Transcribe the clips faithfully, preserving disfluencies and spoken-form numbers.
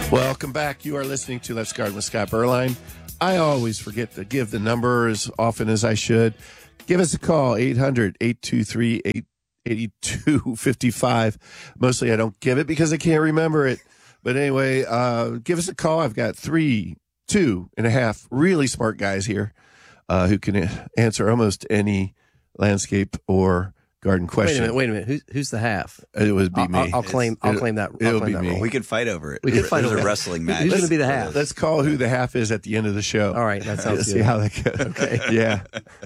Welcome back. You are listening to Let's Garden with Scott Berline. I always forget to give the number as often as I should. Give us a call, eight hundred, eight two three, eight two five five. Mostly I don't give it because I can't remember it. But anyway, uh, give us a call. I've got three, two and a half really smart guys here uh, who can answer almost any landscape or garden question. Wait a minute, wait a minute. Who's who's the half? It would be I'll, me. I'll, I'll claim. I'll it'll, claim that. I'll it'll claim be that me. role. We could fight over it. We could fight There's over a it. wrestling match. Who's going to be the half? Let's call who the half is at the end of the show. All right, that sounds See good. how that goes. Okay. Yeah.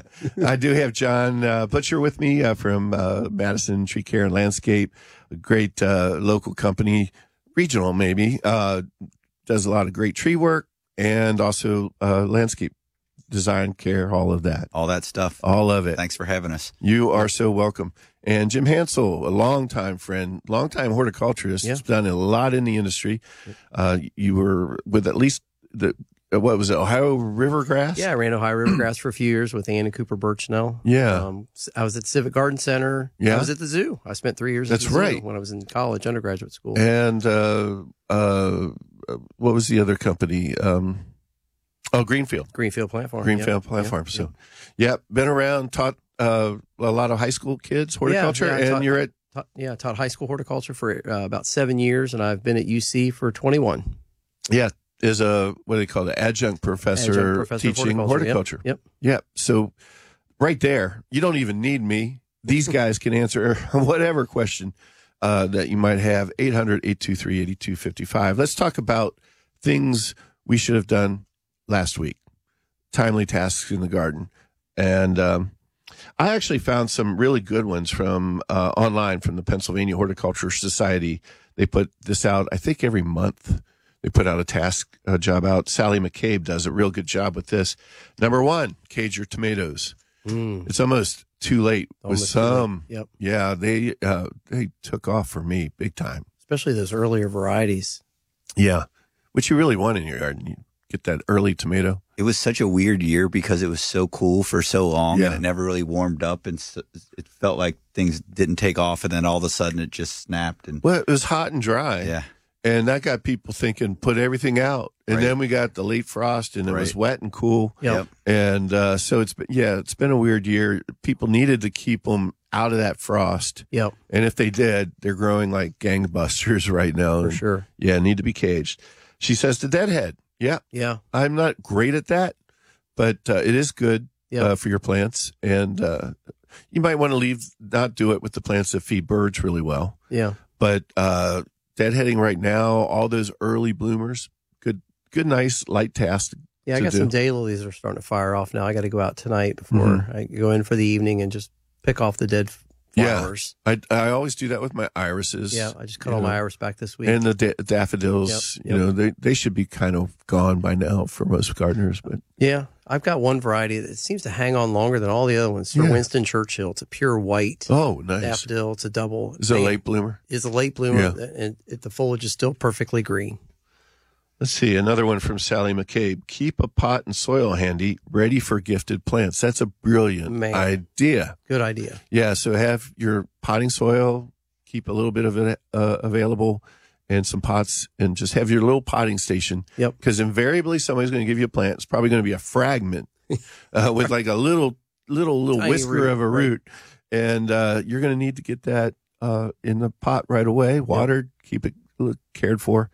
I do have John uh, Butcher with me uh, from uh, Madison Tree Care and Landscape, a great uh, local company, regional maybe, uh, does a lot of great tree work and also uh, landscape design, care, all of that. All that stuff. All of it. Thanks for having us. You are so welcome. And Jim Hansel, a longtime friend, longtime horticulturist, Yeah. has done a lot in the industry. Uh, you were with at least the, uh, what was it, Ohio Rivergrass? Yeah, I ran Ohio Rivergrass for a few years with Ann and Cooper Birchnell. Yeah. Um, I was at Civic Garden Center. Yeah. I was at the zoo. I spent three years That's at the right. zoo when I was in college, undergraduate school. And uh, uh, what was the other company? Um, oh, Greenfield. Greenfield Plant Farm. Greenfield Yep, Plant yep, Farm. yep. So, yeah, been around, taught uh, a lot of high school kids horticulture, yeah, I and taught- you're at Taught, yeah, I taught high school horticulture for uh, about seven years, and I've been at U C for twenty-one. yeah is a what do they call it, adjunct professor, Adjunct professor of teaching horticulture. Yep. Yeah. So right there, you don't even need me. These guys can answer whatever question uh, that you might have. eight hundred, eight two three, eight two five five. Let's talk about things we should have done last week. Timely tasks in the garden. And um, I actually found some really good ones from uh, online from the Pennsylvania Horticulture Society. They put this out, I think, every month. They put out a task uh, job out. Sally McCabe does a real good job with this. Number one, cage your tomatoes. Mm. It's almost too late with Almost too some. late. Yep. Yeah, they uh, they took off for me big time. Especially those earlier varieties. Yeah, which you really want in your garden. You get that early tomato. It was such a weird year because it was so cool for so long Yeah. and it never really warmed up. And so it felt like things didn't take off. And then all of a sudden it just snapped. And Well, it was hot and dry. yeah, And that got people thinking, put everything out. And Right. then we got the late frost and it was Right. wet and cool. Yep. And uh, so it's been, yeah, it's been a weird year. People needed to keep them out of that frost. Yep, And if they did, they're growing like gangbusters right now. for And, sure. Yeah, need to be caged. She says to deadhead. Yeah, Yeah. I'm not great at that, but uh, it is good Yep. uh, for your plants. And uh, you might want to leave, not do it with the plants that feed birds really well. Yeah. But uh, deadheading right now, all those early bloomers, good, good, nice light task. Yeah, I to got do. some daylilies that are starting to fire off now. I got to go out tonight before Mhm. I go in for the evening and just pick off the dead Yeah. flowers. I I always do that with my irises. Yeah, I just cut you all know, my iris back this week. and the da- daffodils. Yep, You know, they they should be kind of gone by now for most gardeners. But yeah, I've got one variety that seems to hang on longer than all the other ones. For Yeah. Winston Churchill, it's a pure white oh, nice. daffodil. It's a double. Is it a Man, late bloomer? Is a late bloomer, Yeah. and it, the foliage is still perfectly green. Let's see, another one from Sally McCabe. Keep a pot and soil handy, ready for gifted plants. That's a brilliant Man. idea. Good idea. Yeah, so have your potting soil, keep a little bit of it uh, available, and some pots, and just have your little potting station. Yep. Because invariably somebody's going to give you a plant. It's probably going to be a fragment uh, with like a little, little, little Tiny whisker root, of a right. root, and uh, you're going to need to get that uh, in the pot right away, watered, keep it cared for.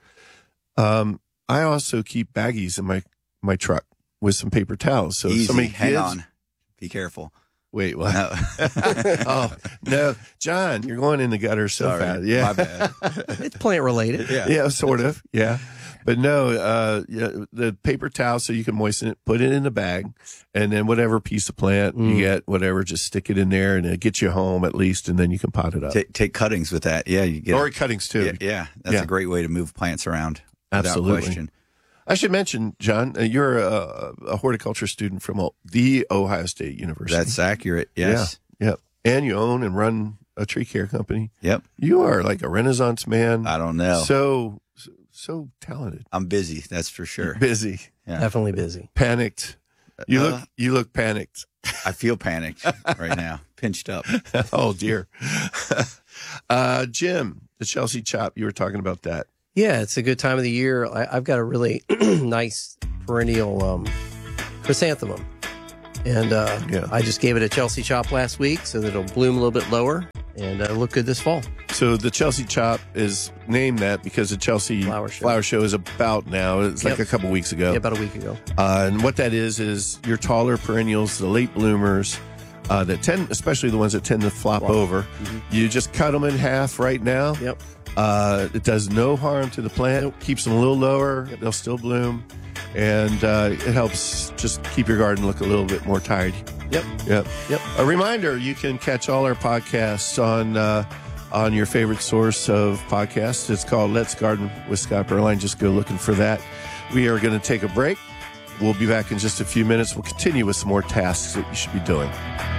Um, I also keep baggies in my, my truck with some paper towels. So if easy. somebody Hang gives, on. Be careful. Wait, what? No. Oh, no. John, you're going in the gutter so Sorry. fast. Yeah. My bad. It's plant related. Yeah. Yeah, sort of. Yeah. But no, uh, yeah, the paper towel so you can moisten it, put it in the bag, and then whatever piece of plant Mm. you get, whatever, just stick it in there and it gets you home at least, and then you can pot it up. Take, take cuttings with that. Yeah. You get Or cuttings too. Yeah, yeah, that's Yeah. a great way to move plants around. Absolutely. Without question. I should mention, John, uh, you're a, a horticulture student from o- the Ohio State University. That's accurate. Yes. Yeah. And you own and run a tree care company. Yep. You are like a Renaissance man. I don't know. So, so, so talented. I'm busy. That's for sure. Busy. Yeah. Definitely busy. Panicked. You look Uh, you look panicked. I feel panicked right now. Pinched up. Oh dear. uh Jim, the Chelsea chop, you were talking about that. Yeah, it's a good time of the year. I, I've got a really nice perennial um, chrysanthemum. And uh, Yeah. I just gave it a Chelsea chop last week so that it'll bloom a little bit lower and uh, look good this fall. So the Chelsea Chop is named that because the Chelsea Flower Show. Flower Show is about now. It's like Yep. a couple weeks ago. Yeah, about a week ago. Uh, and what that is, is your taller perennials, the late bloomers, uh, that tend, especially the ones that tend to flop Flop. over. Mm-hmm. You just cut them in half right now. Yep. Uh, it does no harm to the plant. Nope. Keeps them a little lower. Yep. They'll still bloom. And uh, it helps just keep your garden look a little bit more tidy. Yep. Yep. Yep. A reminder, you can catch all our podcasts on uh, on your favorite source of podcasts. It's called Let's Garden with Scott Berline. Just go looking for that. We are going to take a break. We'll be back in just a few minutes. We'll continue with some more tasks that you should be doing.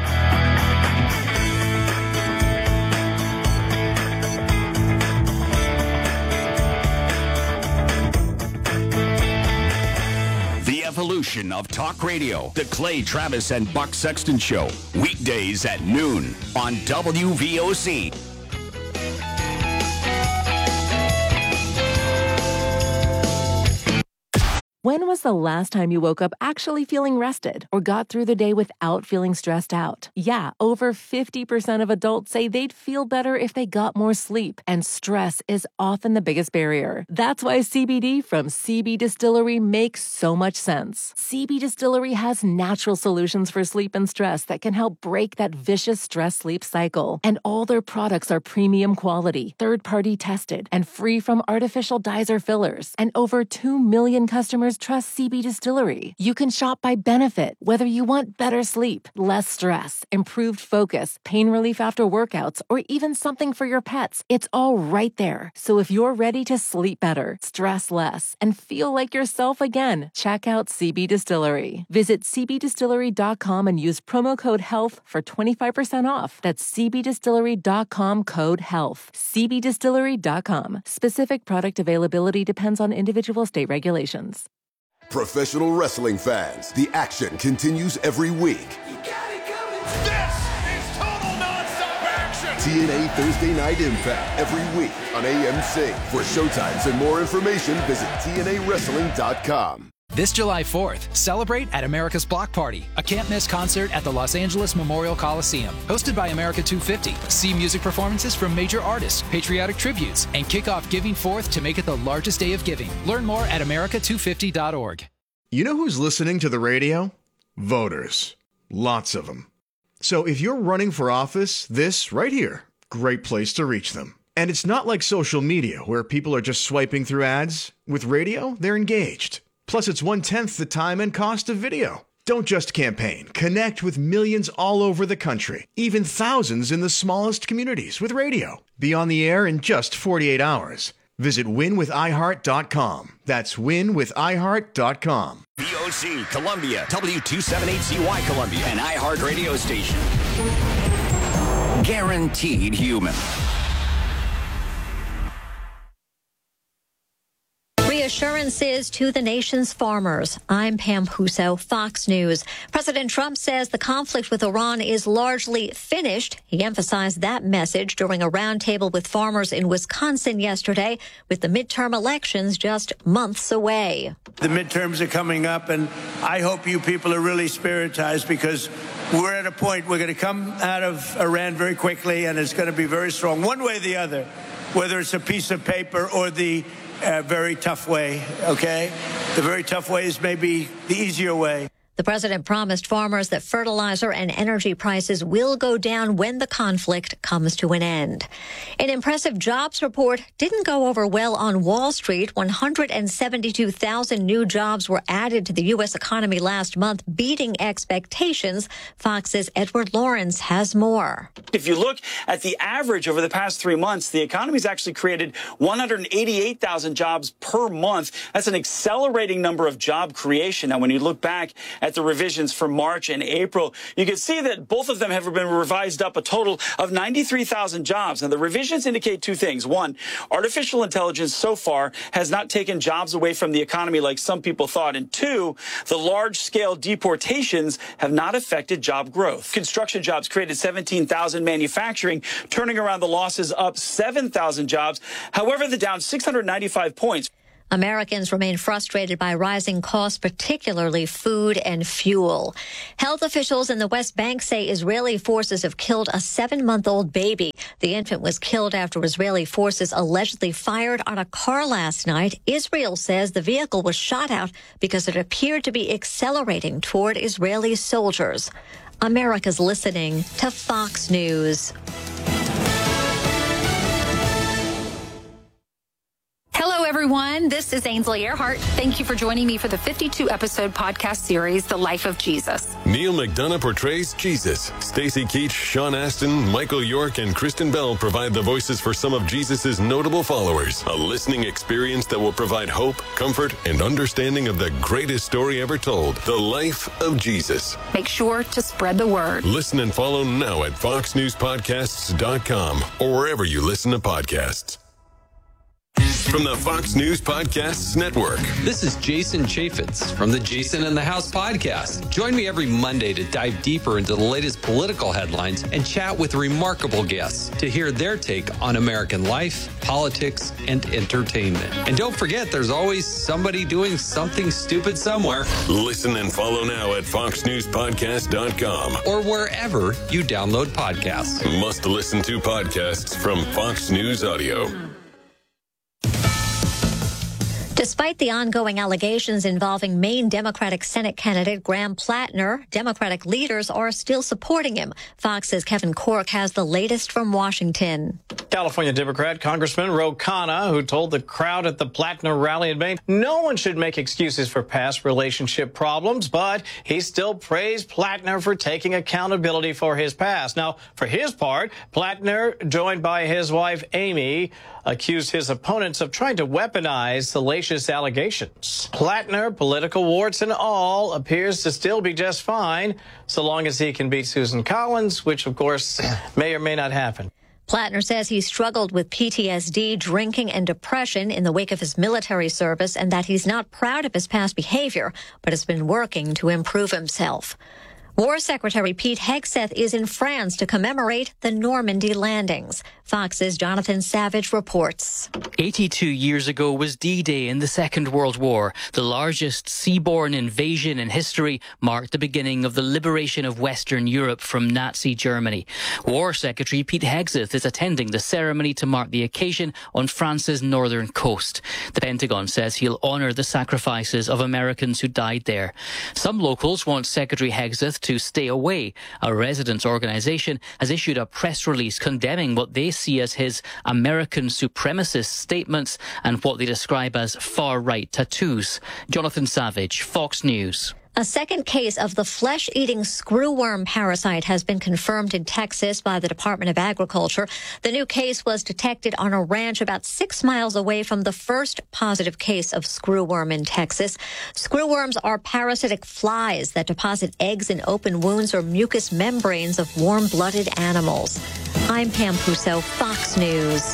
The evolution of talk radio. The Clay Travis and Buck Sexton Show. Weekdays at noon on W V O C. When was the last time you woke up actually feeling rested or got through the day without feeling stressed out? Yeah, over fifty percent of adults say they'd feel better if they got more sleep, and stress is often the biggest barrier. That's why C B D from C B Distillery makes so much sense. C B Distillery has natural solutions for sleep and stress that can help break that vicious stress-sleep cycle. And all their products are premium quality, third-party tested, and free from artificial dyes or fillers. And over two million customers trust C B Distillery. You can shop by benefit, whether you want better sleep, less stress, improved focus, pain relief after workouts, or even something for your pets. It's all right there. So if you're ready to sleep better, stress less, and feel like yourself again, check out C B Distillery. Visit c b distillery dot com and use promo code HEALTH for twenty-five percent off. That's c b distillery dot com code HEALTH. c b distillery dot com. Specific product availability depends on individual state regulations. Professional wrestling fans, the action continues every week. You got it coming. This is total nonstop action. T N A Thursday Night Impact every week on A M C. For showtimes and more information, visit T N A wrestling dot com. This July fourth, celebrate at America's Block Party, a can't-miss concert at the Los Angeles Memorial Coliseum. Hosted by America two fifty, see music performances from major artists, patriotic tributes, and kick off Giving Fourth to make it the largest day of giving. Learn more at america two fifty dot org. You know who's listening to the radio? Voters. Lots of them. So if you're running for office, this right here, great place to reach them. And it's not like social media where people are just swiping through ads. With radio, they're engaged. Plus, it's one-tenth the time and cost of video. Don't just campaign. Connect with millions all over the country, even thousands in the smallest communities with radio. Be on the air in just forty-eight hours. Visit win with i heart dot com. That's win with i heart dot com. V O C Columbia, W two seventy-eight C Y Columbia, an iHeart radio station. Guaranteed human. Reassurances to the nation's farmers. I'm Pam Huso, Fox News. President Trump says the conflict with Iran is largely finished. He emphasized that message during a roundtable with farmers in Wisconsin yesterday, with the midterm elections just months away. The midterms are coming up, and I hope you people are really spiritized, because we're at a point we're going to come out of Iran very quickly, and it's going to be very strong, one way or the other, whether it's a piece of paper or the uh, very tough way, okay? The very tough way is maybe the easier way. The president promised farmers that fertilizer and energy prices will go down when the conflict comes to an end. An impressive jobs report didn't go over well on Wall Street. one hundred seventy-two thousand new jobs were added to the U S economy last month, beating expectations. Fox's Edward Lawrence has more. If you look at the average over the past three months, the economy's actually created one hundred eighty-eight thousand jobs per month. That's an accelerating number of job creation. Now, when you look back at at the revisions for March and April. You can see that both of them have been revised up a total of ninety-three thousand jobs. And the revisions indicate two things. One, artificial intelligence so far has not taken jobs away from the economy like some people thought. And two, the large-scale deportations have not affected job growth. Construction jobs created seventeen thousand, manufacturing turning around the losses up seven thousand jobs. However, the down six hundred ninety-five points. Americans remain frustrated by rising costs, particularly food and fuel. Health officials in the West Bank say Israeli forces have killed a seven-month-old baby. The infant was killed after Israeli forces allegedly fired on a car last night. Israel says the vehicle was shot out because it appeared to be accelerating toward Israeli soldiers. America's listening to Fox News. Hello, everyone. This is Ainsley Earhart. Thank you for joining me for the fifty-two episode podcast series, The Life of Jesus. Neil McDonough portrays Jesus. Stacey Keach, Sean Astin, Michael York, and Kristen Bell provide the voices for some of Jesus's notable followers. A listening experience that will provide hope, comfort, and understanding of the greatest story ever told, The Life of Jesus. Make sure to spread the word. Listen and follow now at fox news podcasts dot com or wherever you listen to podcasts. From the Fox News Podcasts Network. This is Jason Chaffetz from the Jason in the House podcast. Join me every Monday to dive deeper into the latest political headlines and chat with remarkable guests to hear their take on American life, politics, and entertainment. And don't forget, there's always somebody doing something stupid somewhere. Listen and follow now at fox news podcast dot com or wherever you download podcasts. Must listen to podcasts from Fox News Audio. Despite the ongoing allegations involving Maine Democratic Senate candidate Graham Plattner, Democratic leaders are still supporting him. Fox's Kevin Cork has the latest from Washington. California Democrat Congressman Ro Khanna, who told the crowd at the Plattner rally in Maine, no one should make excuses for past relationship problems, but he still praised Plattner for taking accountability for his past. Now, for his part, Plattner, joined by his wife Amy, accused his opponents of trying to weaponize salacious allegations. Plattner, political warts and all, appears to still be just fine, so long as he can beat Susan Collins, which, of course, may or may not happen. Plattner says he struggled with P T S D, drinking, and depression in the wake of his military service, and that he's not proud of his past behavior, but has been working to improve himself. War Secretary Pete Hegseth is in France to commemorate the Normandy landings. Fox's Jonathan Savage reports. eighty-two years ago was D-Day in the Second World War. The largest seaborne invasion in history marked the beginning of the liberation of Western Europe from Nazi Germany. War Secretary Pete Hegseth is attending the ceremony to mark the occasion on France's northern coast. The Pentagon says he'll honour the sacrifices of Americans who died there. Some locals want Secretary Hegseth to stay away. A residents' organisation has issued a press release condemning what they see as his American supremacist statements and what they describe as far-right tattoos. Jonathan Savage, Fox News. A second case of the flesh-eating screwworm parasite has been confirmed in Texas by the Department of Agriculture. The new case was detected on a ranch about six miles away from the first positive case of screwworm in Texas. Screwworms are parasitic flies that deposit eggs in open wounds or mucous membranes of warm-blooded animals. I'm Pam Puso, Fox News.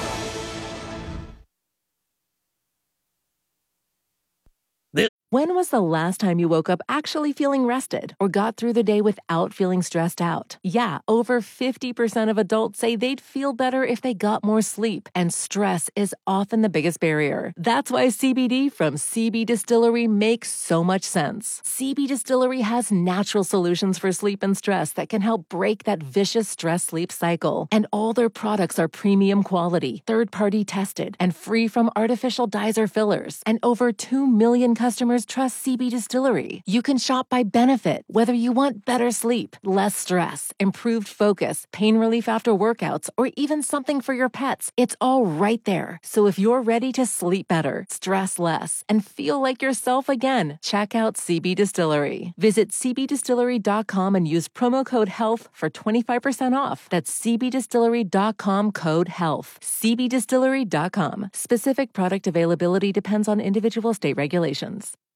When was the last time you woke up actually feeling rested or got through the day without feeling stressed out? Yeah, over fifty percent of adults say they'd feel better if they got more sleep, and stress is often the biggest barrier. That's why C B D from C B Distillery makes so much sense. C B Distillery has natural solutions for sleep and stress that can help break that vicious stress-sleep cycle. And all their products are premium quality, third-party tested, and free from artificial dyes or fillers. And over two million customers trust C B Distillery. You can shop by benefit, whether you want better sleep, less stress, improved focus, pain relief after workouts, or even something for your pets. It's all right there. So if you're ready to sleep better, stress less, and feel like yourself again, check out C B Distillery. Visit c b distillery dot com and use promo code HEALTH for twenty-five percent off. That's c b distillery dot com code HEALTH. c b distillery dot com. Specific product availability depends on individual state regulations.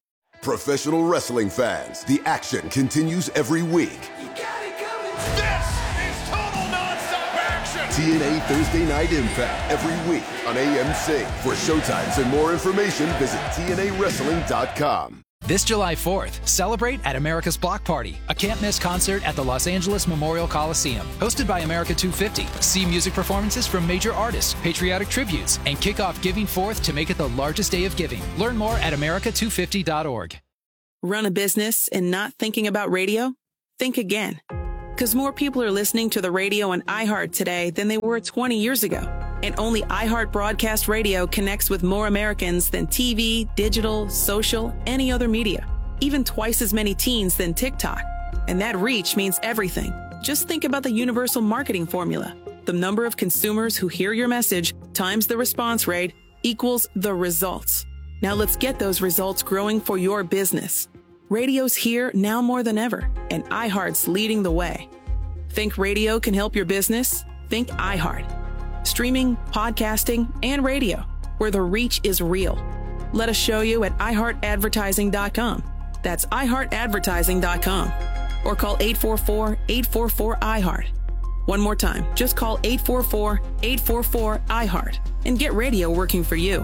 Professional wrestling fans, the action continues every week. This is total nonstop action. T N A Thursday Night Impact every week on A M C. For showtimes and more information, visit T N A wrestling dot com. This July fourth, celebrate at America's Block Party, a can't-miss concert at the Los Angeles Memorial Coliseum. Hosted by America two fifty, see music performances from major artists, patriotic tributes, and kick off Giving Forth to make it the largest day of giving. Learn more at America two fifty dot org. Run a business and not thinking about radio? Think again. Because more people are listening to the radio on iHeart today than they were twenty years ago. And only iHeart Broadcast Radio connects with more Americans than T V, digital, social, any other media. Even twice as many teens than TikTok. And that reach means everything. Just think about the universal marketing formula. The number of consumers who hear your message times the response rate equals the results. Now let's get those results growing for your business. Radio's here now more than ever, and iHeart's leading the way. Think radio can help your business? Think iHeart. Streaming, podcasting, and radio, where the reach is real. Let us show you at i heart advertising dot com. That's i heart advertising dot com. Or call eight four four, eight four four, I heart. One more time, just call eight four four, eight four four, I heart and get radio working for you.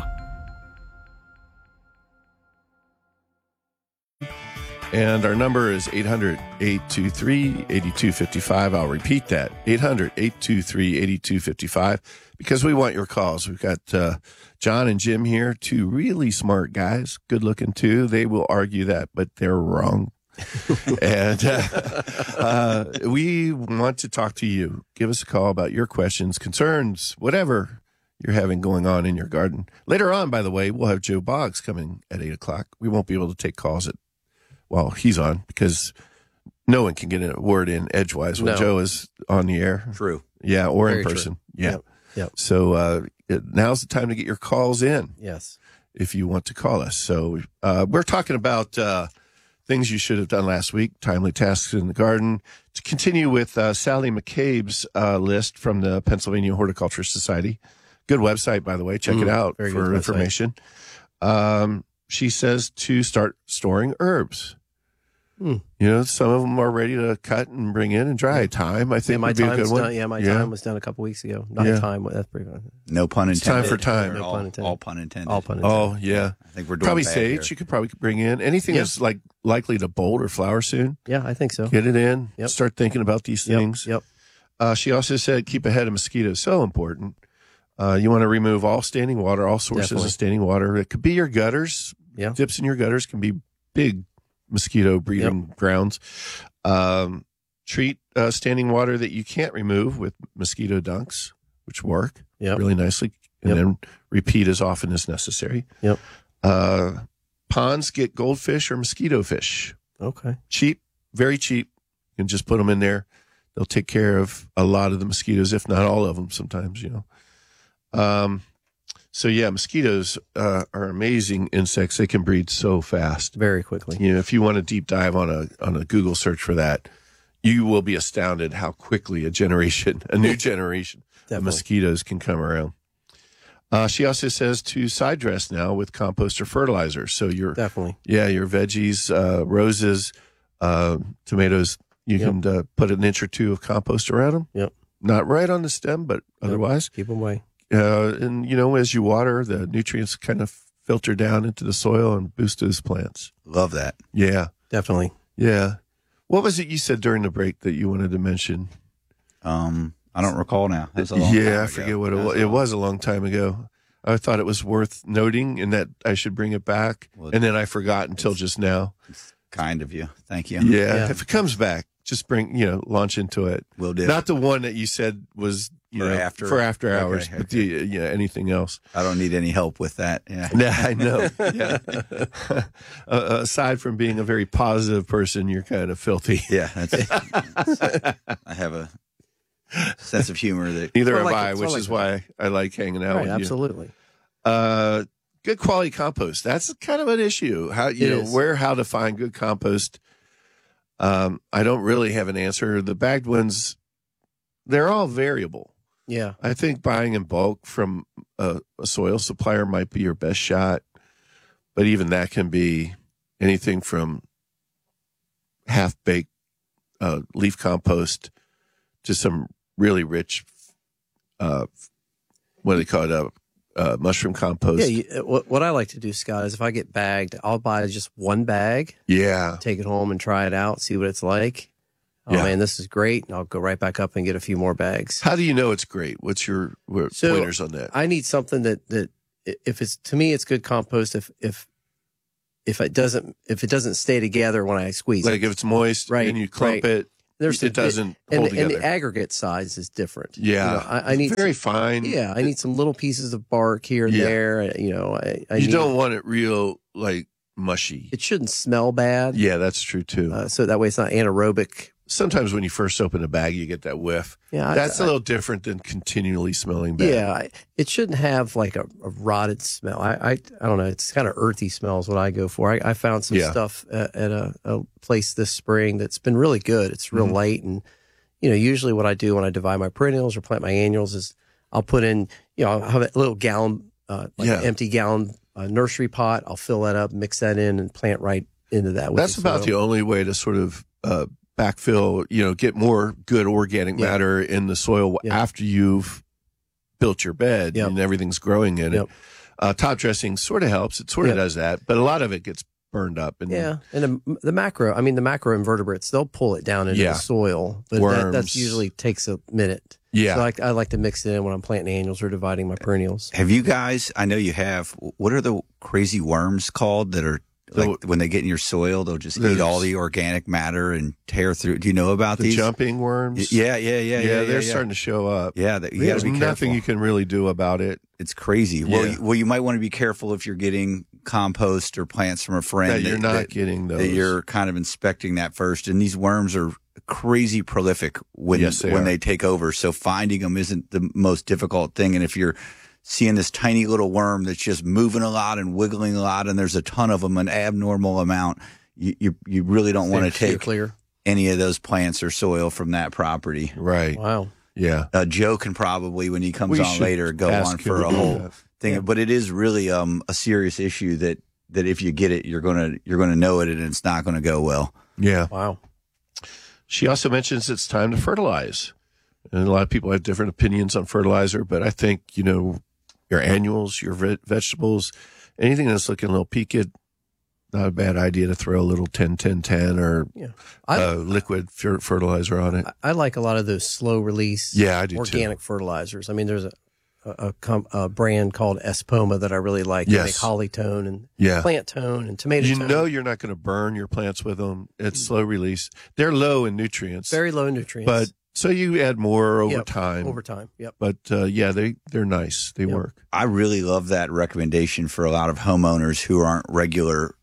And our number is eight hundred, eight two three, eight two five five. I'll repeat that, eight hundred, eight two three, eight two five five, because we want your calls. We've got uh, John and Jim here, two really smart guys, good looking too. They will argue that, but they're wrong. and uh, uh, we want to talk to you. Give us a call about your questions, concerns, whatever you're having going on in your garden. Later on, by the way, we'll have Joe Boggs coming at eight o'clock. We won't be able to take calls at Well, he's on because no one can get a word in edgewise when No. Joe is on the air. True. Yeah, or Very in true. person. Yeah. Yep. Yep. So uh, it, now's the time to get your calls in Yes. if you want to call us. So uh, we're talking about uh, things you should have done last week, timely tasks in the garden. To continue with uh, Sally McCabe's uh, list from the Pennsylvania Horticulture Society. Good website, by the way. Check Mm, it out very for good website. information. Um, she says to start storing herbs. Hmm. You know, some of them are ready to cut and bring in and dry. Thyme, I think, Yeah, my would be a time good was one. done. Yeah, my time was done a couple weeks ago. Not Yeah. time. That's pretty good. No pun It's intended. time for time. No all, pun intended. all pun intended. All pun intended. Oh, yeah. I think we're doing Probably bad sage. here. You could probably bring in anything Yeah. that's like likely to bolt or flower soon. Yeah, I think so. Get it in. Yep. Start thinking about these Yep, things. Yep. Uh, she also said keep ahead of mosquitoes. So important. Uh, you want to remove all standing water, all sources Definitely. of standing water. It could be your gutters. Yeah. Dips in your gutters can be big mosquito breeding grounds. Um, treat uh, standing water that you can't remove with mosquito dunks, which work Yep. really nicely, and Yep. then repeat as often as necessary. Yep. Uh, ponds get goldfish or mosquito fish. Okay. Cheap, very cheap. You can just put them in there. They'll take care of a lot of the mosquitoes, if not all of them sometimes, you know. Um, so yeah, mosquitoes uh, are amazing insects. They can breed so fast. Very quickly. You know, if you want to deep dive on a on a Google search for that, you will be astounded how quickly a generation, a new generation of Definitely. mosquitoes can come around. Uh, she also says to side dress now with compost or fertilizer. So your Definitely. yeah, your veggies, uh, roses, uh, tomatoes, you Yep. can uh, put an inch or two of compost around them. Yep. Not right on the stem, but otherwise. Keep them away. Uh, and, you know, as you water, the nutrients kind of filter down into the soil and boost those plants. Love that. Yeah. Definitely. Yeah. What was it you said during the break that you wanted to mention? Um, I don't recall now. That was a long Yeah, time I ago. forget what it That was. a It long- was a long time ago. I thought it was worth noting and that I should bring it back. Well, and then I forgot until just now. Kind of you. Thank you. Yeah, Yeah. if it comes back, just bring, you know, launch into it. Will do. Not the one that you said was, you For know, after- for after okay, hours, but the, you know, anything else. I don't need any help with that. Yeah. Yeah, I know. Yeah. uh, aside from being a very positive person, you're kind of filthy. Yeah. That's, I have a sense of humor that Neither Sort have of like I, it, sort which of is like why I like hanging out Right, with absolutely. you. Uh, good quality compost. That's kind of an issue. How you It know is. where how to find good compost. Um, I don't really have an answer. The bagged ones, they're all variable. Yeah. I think buying in bulk from a, a soil supplier might be your best shot, but even that can be anything from half-baked uh, leaf compost to some really rich, uh, what do they call it, uh, uh, mushroom compost. Yeah, you, what, what I like to do, Scott, is if I get bagged, I'll buy just one bag. Yeah. Take it home and try it out, see what it's like. Oh, Yeah. man, this is great. And I'll go right back up and get a few more bags. How do you know it's great? What's your what, So, pointers on that? I need something that, that if it's, to me, it's good compost. If, if, if it doesn't, if it doesn't stay together when I squeeze Like it. if it's moist Right, and you clump right. it, There's it the- doesn't and, hold and together. the aggregate size is different. Yeah. You know, I, I need very fine. Yeah, I need some little pieces of bark here and Yeah. there. You know, I, I you need, don't want it real like mushy. It shouldn't smell bad. Yeah, that's true too. Uh, so that way it's not anaerobic. Sometimes when you first open a bag, you get that whiff. Yeah, I- that's a I- little different than continually smelling bad. Yeah, I- it shouldn't have like a, a rotted smell. I, I I don't know. It's kind of earthy smell is what I go for. I, I found some Yeah. stuff at, at a, a place this spring that's been really good. It's real Mhm. light, and you know, usually what I do when I divide my perennials or plant my annuals is I'll put in, you know, I'll have a little gallon, uh, like Yeah. an empty gallon uh, nursery pot. I'll fill that up, mix that in, and plant right into that. with That's the about soil. the only way to sort of uh, backfill, you know, get more good organic Yeah. matter in the soil Yeah. after you've built your bed Yep. and everything's growing in Yep. it. Uh, top dressing sort of helps. It sort of Yep. does that, but a lot of it gets burned up. And Yeah, and the, the macro, I mean, the macro invertebrates, they'll pull it down into Yeah. the soil, but that Worms. that's usually takes a minute. Yeah. so I, like- I like to mix it in when I'm planting annuals or dividing my perennials. Have you guys, I know you have, what are the crazy worms called that are like when they get in your soil, they'll just eat There's- all the organic matter and tear through. Do you know about the these? jumping worms. Yeah, yeah, yeah, yeah. they're yeah. starting to show up. Yeah, that, you got There's to be nothing careful. you can really do about it. It's crazy. Well, Yeah. you, well, you might want to be careful if you're getting compost or plants from a friend That you're not getting those. That you're kind of inspecting that first. And these worms are crazy prolific when Yes, they when are. they take over. So finding them isn't the most difficult thing. And if you're seeing this tiny little worm that's just moving a lot and wiggling a lot, and there's a ton of them, an abnormal amount, you you, you really don't want to Steer take clear. any of those plants or soil from that property. Right. Wow. Yeah. Uh, Joe can probably, when he comes We on should later, go ask on him for to a do whole that. thing. But it is really um, a serious issue that, that if you get it, you're gonna you're gonna know it, and it's not gonna go well. Yeah. Wow. She also mentions it's time to fertilize. And a lot of people have different opinions on fertilizer, but I think, you know, your annuals, your ve- vegetables, anything that's looking a little peaked, not a bad idea to throw a little ten ten ten or Yeah. I- uh, liquid fer- fertilizer on it. I like a lot of those slow release Yeah, I do too. organic fertilizers. I mean, there's a a, a, com- a brand called Espoma that I really like. They Yes. make holly tone and Yeah. plant tone and tomato You tone. know you're not going to burn your plants with them. It's slow release. They're low in nutrients. Very low nutrients. But so you add more over Yep, time. over time, yep. But uh, yeah, they, they're nice. They work. I really love that recommendation for a lot of homeowners who aren't regular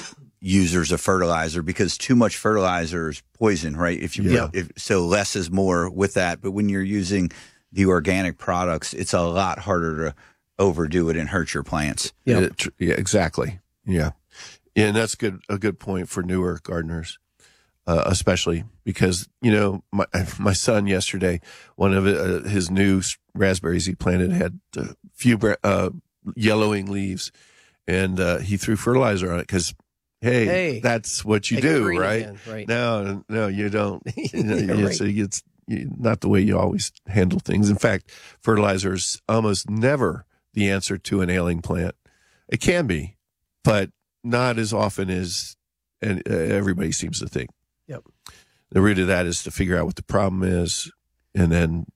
users of fertilizer, because too much fertilizer is poison, right? If you Yeah. if, so less is more with that. But when you're using the organic products, it's a lot harder to overdo it and hurt your plants. Yeah, it tr- yeah, exactly. Yeah, yeah, and that's good. A good point for newer gardeners, uh, especially because you know my my son yesterday, one of uh, his new raspberries he planted had a few bra- uh, yellowing leaves, and uh, he threw fertilizer on it because. Hey, Hey, that's what you make it do, green right? again, right. No, no, you don't. You know, Yeah, you- right. So it's you, not the way you always handle things. In fact, fertilizer is almost never the answer to an ailing plant. It can be, but not as often as and uh, everybody seems to think. Yep. The root of that is to figure out what the problem is, and then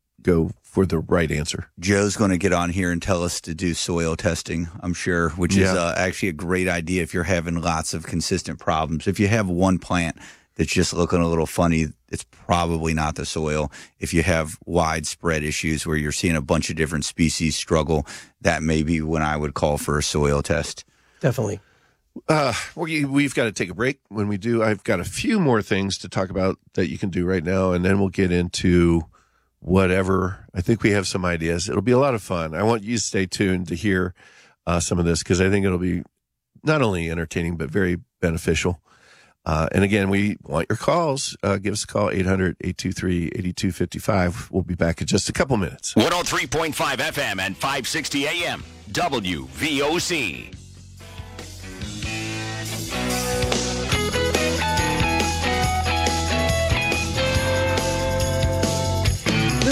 go for the right answer. Joe's going to get on here and tell us to do soil testing, I'm sure, which Yeah. is uh, actually a great idea if you're having lots of consistent problems. If you have one plant that's just looking a little funny, it's probably not the soil. If you have widespread issues where you're seeing a bunch of different species struggle, that may be when I would call for a soil test. Definitely. Uh, we, we've got to take a break. When we do, I've got a few more things to talk about that you can do right now, and then we'll get into whatever. I think we have some ideas. It'll be a lot of fun. I want you to stay tuned to hear uh, some of this because I think it'll be not only entertaining but very beneficial. Uh, and again, we want your calls. Uh, give us a call, eight hundred, eight two three, eight two five five. We'll be back in just a couple minutes. one oh three point five F M and five sixty A M, W V O C.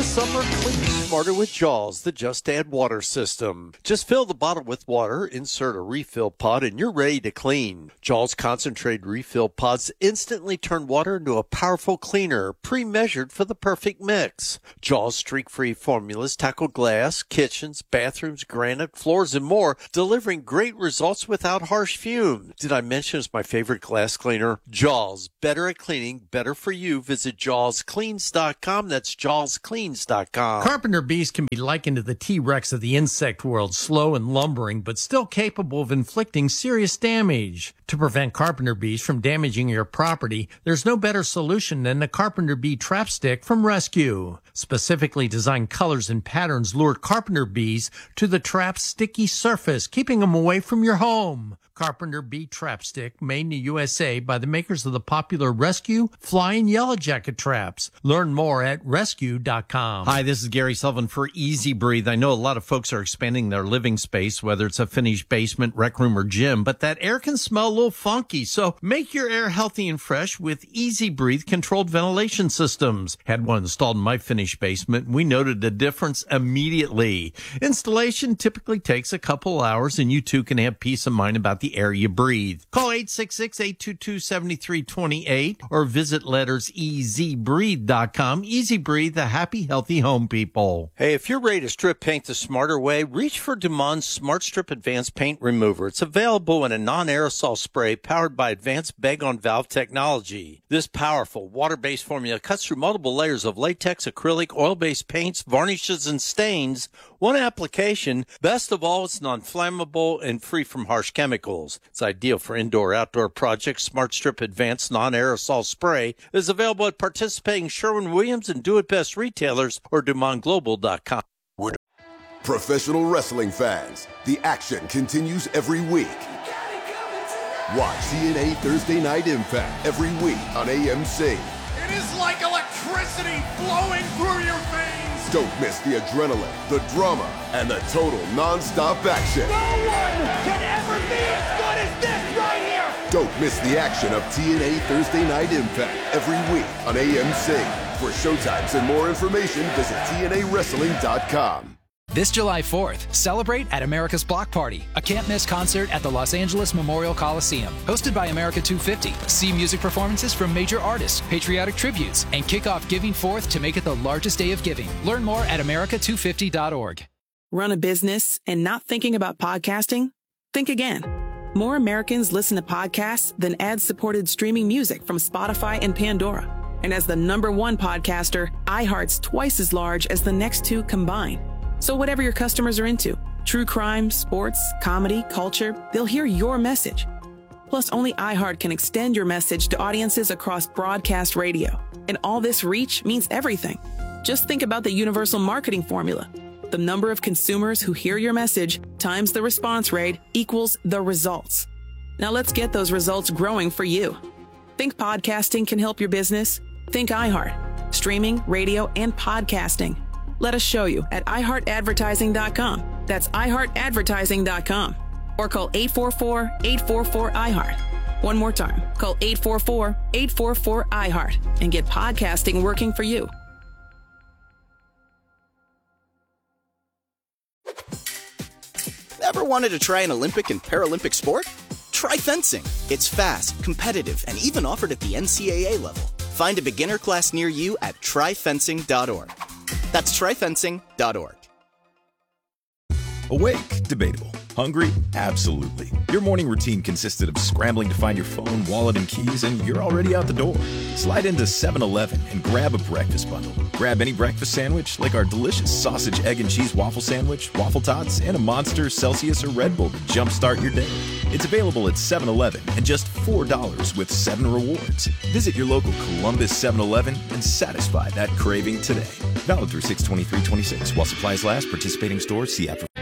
summer, clean smarter with Jaws, the Just Add Water system. Just fill the bottle with water, insert a refill pod, and you're ready to clean. Jaws concentrated refill pods instantly turn water into a powerful cleaner, pre-measured for the perfect mix. Jaws streak-free formulas tackle glass, kitchens, bathrooms, granite, floors, and more, delivering great results without harsh fume. Did I mention it's my favorite glass cleaner? Jaws, better at cleaning, better for you. Visit jaws cleans dot com. That's jaws cleans dot com. Carpenter bees can be likened to the T-Rex of the insect world, slow and lumbering, but still capable of inflicting serious damage. To prevent carpenter bees from damaging your property, there's no better solution than the Carpenter Bee Trap Stick from Rescue. Specifically designed colors and patterns lure carpenter bees to the trap's sticky surface, keeping them away from your home. Carpenter Bee Trap Stick, made in the U S A by the makers of the popular Rescue Flying Yellow Jacket traps. Learn more at rescue dot com. Hi, this is Gary Sullivan for Easy Breathe. I know a lot of folks are expanding their living space, whether it's a finished basement, rec room, or gym, but that air can smell a little funky. So make your air healthy and fresh with Easy Breathe controlled ventilation systems. Had one installed in my finished basement, and we noted the difference immediately. Installation typically takes a couple hours, and you too can have peace of mind about the air you breathe. Call eight six six, eight two two, seven three two eight or visit letters easy breathe dot com. Easy Breathe, the happy, healthy home people. Hey, if you're ready to strip paint the smarter way, reach for Dumond's Smart Strip Advanced Paint Remover. It's available in a non-aerosol spray powered by advanced bag-on-valve technology. This powerful water-based formula cuts through multiple layers of latex, acrylic, oil-based paints, varnishes, and stains. One application. Best of all, it's non-flammable and free from harsh chemicals. It's ideal for indoor-outdoor projects. Smart Strip Advanced Non-Aerosol Spray is available at participating Sherwin-Williams and Do It Best retailers or Dumont Global dot com. Professional wrestling fans, the action continues every week. Watch T N A Thursday Night Impact every week on A M C. It is like electricity flowing through your veins. Don't miss the adrenaline, the drama, and the total non-stop action. No one can ever be as good as this right here. Don't miss the action of T N A Thursday Night Impact every week on A M C. For showtimes and more information, visit T N A wrestling dot com. This July fourth, celebrate at America's Block Party, a can't-miss concert at the Los Angeles Memorial Coliseum. Hosted by America two fifty. See music performances from major artists, patriotic tributes, and kick off Giving Forth to make it the largest day of giving. Learn more at america two fifty dot org. Run a business and not thinking about podcasting? Think again. More Americans listen to podcasts than ad-supported streaming music from Spotify and Pandora. And as the number one podcaster, iHeart's twice as large as the next two combined. So whatever your customers are into, true crime, sports, comedy, culture, they'll hear your message. Plus, only iHeart can extend your message to audiences across broadcast radio. And all this reach means everything. Just think about the universal marketing formula. The number of consumers who hear your message times the response rate equals the results. Now let's get those results growing for you. Think podcasting can help your business? Think iHeart. Streaming, radio, and podcasting. Let us show you at i heart advertising dot com. That's i heart advertising dot com. Or call eight four four, eight four four, I heart. One more time. Call eight four four, eight four four, I heart and get podcasting working for you. Ever wanted to try an Olympic and Paralympic sport? Try fencing. It's fast, competitive, and even offered at the N C double A level. Find a beginner class near you at try fencing dot org. That's try fencing dot org. Awake? Debatable. Hungry? Absolutely. Your morning routine consisted of scrambling to find your phone, wallet, and keys, and you're already out the door. Slide into seven eleven and grab a breakfast bundle. Grab any breakfast sandwich, like our delicious sausage, egg, and cheese waffle sandwich, waffle tots, and a Monster, Celsius, or Red Bull to jumpstart your day. It's available at seven eleven and just four dollars with seven rewards. Visit your local Columbus seven eleven and satisfy that craving today. Valid through six twenty-three twenty-six while supplies last. Participating stores, see app.